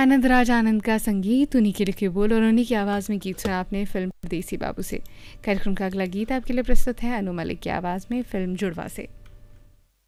आनंद राज आनंद का संगीत, उन्हीं के लिखे बोल और उन्हीं की आवाज़ में गीत सुना आपने फिल्म देसी बाबू से। कार्यक्रम का अगला गीत आपके लिए प्रस्तुत है अनु मलिक की आवाज़ में फिल्म जुड़वा से।